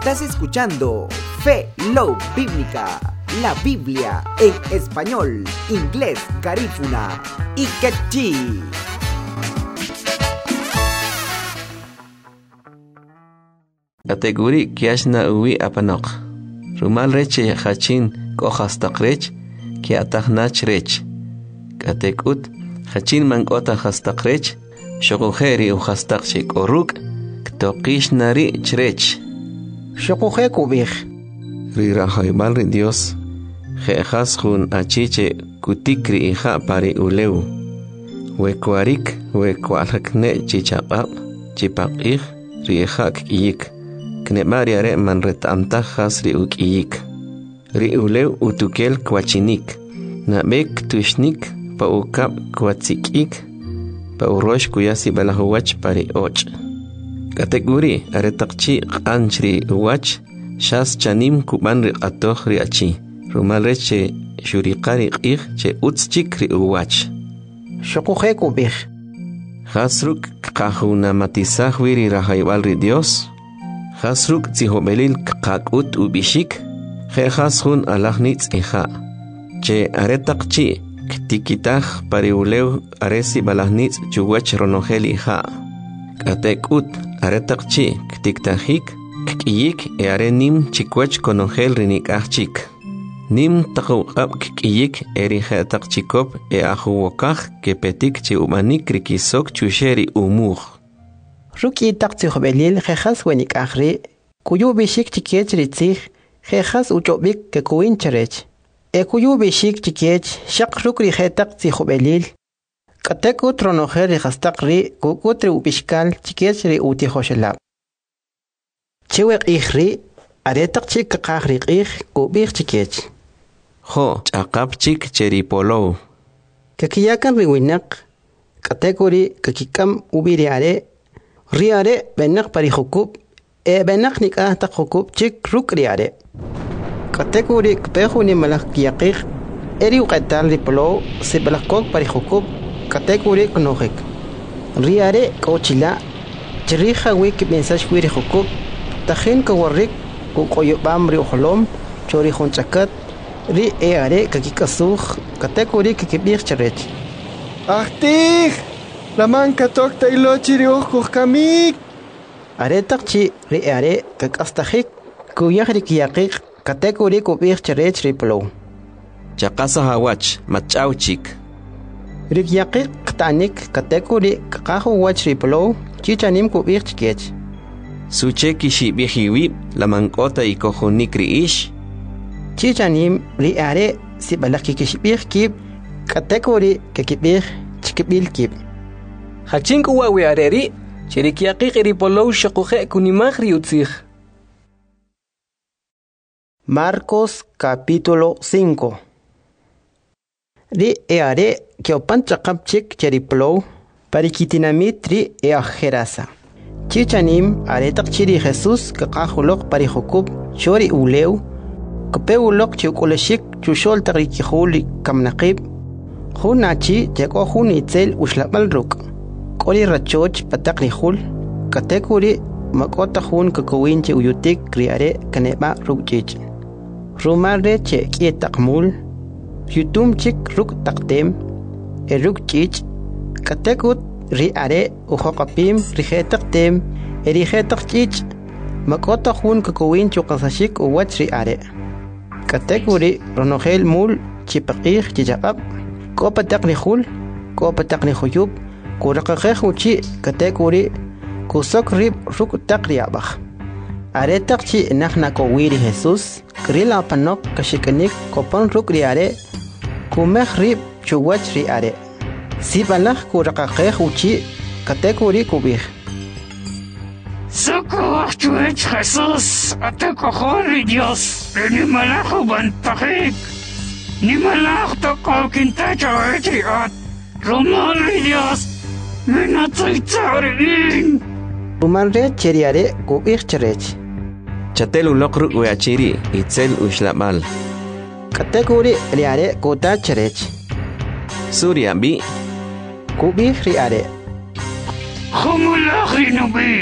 Estás escuchando Fe Love Bíblica, la Biblia en español, inglés, garífuna y quechí. Categori kiashna uwi apanok. Rumal reche hachin kohastak rech ki atahnach rech. Katekut hachin mankota hastak rech shokujeri uhastak chik oruk ktokish nari chrech. Shokuje kubij. Rirahay balri Dios. Jejas jun achiche kutikri hija pari uleu. Wekuarik wekualakne chichaqab chipaqih rihak iyik. Knebari are man retantajas ri ukiyik. Ri uleu utukel kwachinik. Nabek tushnik pa ukap kwatsikik. Pa urosh kuyasi balahuwach pari och. Kategori are takchi qanchri uwach. Shas chanim kuban ri atoh ri achi. Rumal reche shuriqari qih che utschik ri uwach. Shokuje kubij. Hasruk qahuna matisah wiri rahaywal ri Dios. Hasruk tzihobelil kakut ubishik, jejas hun alahnitz eja. Che aretaqchi, ktikitah pariuleu aresi balahnitz chuwach ronogel eja. Katekut aretaqchi, ktiktahik, kiyik e arenim chikwach konogel rinikachik. Nim takuqab kiyik erijetaqchikop e ahuwokaj kepetik che umanik rikisok chusheri umur. Ruki takti khobelil jejas wenik akhri kuyu bishik tikech ritzig jejas uchobik ke kuin cherech e kuyu bishik tikech shaq rukri jetak ti khobelil katek utronojer jastaqri kukutri ubishkal tikech ri uti khoshelab chewek ikhri aretak chik qakhri qih kubik tikech Ho chaqab chik cheripolo kakiyakan riwinak kategori kakikam ubiri are Riare benak pari hukub benak nikah tak hukub cik ruk riare kategori kpehu ni malak kiaqih eri uqatal riplo se balakok pari hukub kategori knohik riare kochila chriha wik mensaj wiri hukub takhin kawarik ku qoyobam ri uhlom chori khonchakat ri eare kakikasuh kategori kikibir charech Artig La manca tocta y lo chiriojos kamik. Aretakchi ri are kakastahik kuyahri kiyaqik kategori kubir charech riplo. Chaqasa hawach machauchik. Rikyaqik ktanik kategori kaqahu wach riplo chichanim kubir chikech. Suche kishi bihiwi la mankota y kojonikri ish. Chichanim ri are si balaki kishibir kib kategori kakibir chikibil kib. Hachinku wawi areri, chirikiaqiq eripolow shaquje kunimagri utzig. Marcos capítulo 5. Ri eare keopan chaqapchik cheriplow parikitinamitri eajerasa. Chichanim aretak chiri Jesús kaqahulok parihukub chori uleu kapeulok chiukuleshik chushol tarikihuli kamnaqib hunachi jako hun itzel ushlabal ruk. Kori rachoch patak rihul kategori makota hun kakawin che uyutik kriare kaneba rukchich rumare che kietakmul yutum chik ruk taktem rukchich kategut riare uhokapim rihetaktem rihetakchich makota hun kakawin chukasashik uwach riare kategori ronogel mul chipaqih chichaqab ko patak rihul ko patak rihuyub Kurakakeh uchi kategori kusok rib ruk takriabah. Aretak chi nakna ko wiri Jesus krila panok kashikanik kopon ruk riare kumeh rib chuwach riare. Sibalah kurakakeh uchi kategori kubih. Socorro chuwach Jesus ate kohori Dios ni malaho bantahik ni malah to kolkinta chawetri at romari Dios Rumanre cheriare kubir cherech. Chatelu lokru uachiri itzel ushlabal. Kategori riare kota cherech. Surya bi kubir riare. Humulakhi nubi.